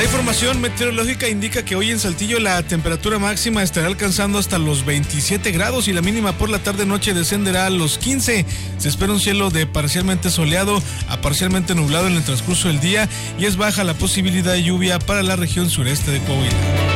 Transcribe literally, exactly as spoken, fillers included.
información meteorológica indica que hoy en Saltillo la temperatura máxima estará alcanzando hasta los veintisiete grados y la mínima por la tarde-noche descenderá a los quince. Se espera un cielo de parcialmente soleado a parcialmente nublado en el transcurso del día y es baja la posibilidad de lluvia para la región sureste de Coahuila.